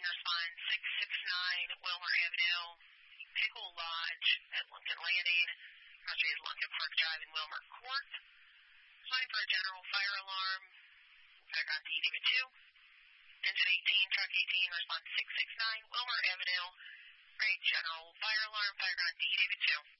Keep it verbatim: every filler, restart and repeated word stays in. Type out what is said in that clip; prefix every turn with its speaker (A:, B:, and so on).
A: respond six six nine Wilmer Avenue, Pickle Lodge at Lincoln Landing. Cross is Lincoln Park Drive in Wilmer Court. Responding for a general fire alarm. Pentagon D, David two. Engine eighteen, truck eighteen, respond six six nine Wilmer Avenue. Great, general fire alarm, Pentagon D, David two.